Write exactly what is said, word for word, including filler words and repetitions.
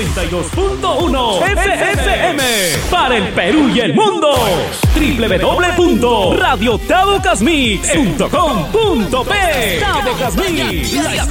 noventa y dos punto uno F M para el Perú y el mundo. doble u doble u doble u punto radio tabocasmix punto com punto pe. Tabocasmix, la